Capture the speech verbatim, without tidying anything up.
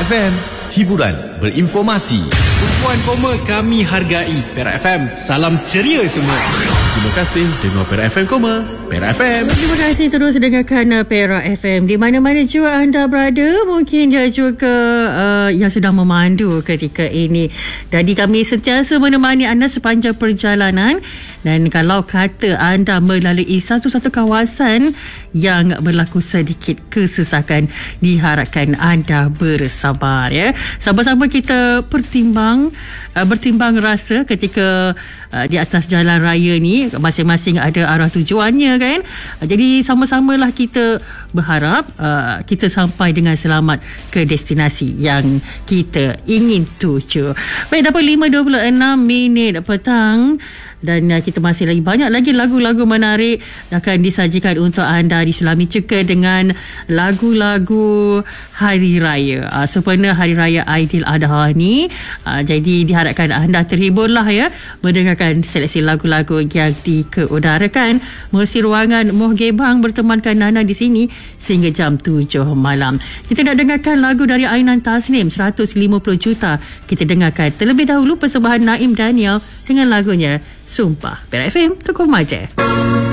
Perak F M, hiburan berinformasi. Tumpuan koma kami hargai. Perak F M, salam ceria semua. Terima kasih dengar Perak F M, Perak F M. Terima kasih terus dengarkan Perak F M di mana-mana juga anda berada. Mungkin dia juga uh, yang sedang memandu ketika ini. Jadi kami sentiasa menemani anda sepanjang perjalanan. Dan kalau kata anda melalui satu-satu kawasan yang berlaku sedikit kesesakan, diharapkan anda bersabar ya. Sama-sama kita pertimbang uh, bertimbang rasa ketika uh, di atas jalan raya ni, masing-masing ada arah tujuannya kan. Uh, jadi sama-samalah kita berharap uh, kita sampai dengan selamat ke destinasi yang kita ingin tuju. Baik, dapat lima dua puluh enam minit petang. Dan uh, kita masih lagi banyak lagi lagu-lagu menarik akan disajikan untuk anda di Selami juga dengan lagu-lagu Hari Raya. Uh, sempena Hari Raya Aidiladha ni. Uh, jadi diharapkan anda terhiburlah ya mendengarkan seleksi lagu-lagu yang dikeudarakan. Mengisi ruangan Moh Gebang bertemankan Nana di sini sehingga jam tujuh malam. Kita nak dengarkan lagu dari Ainan Tasnim, seratus lima puluh juta. Kita dengarkan terlebih dahulu persembahan Naim Daniel dengan lagunya Sumpah. Perak F M, Tokoh Maja.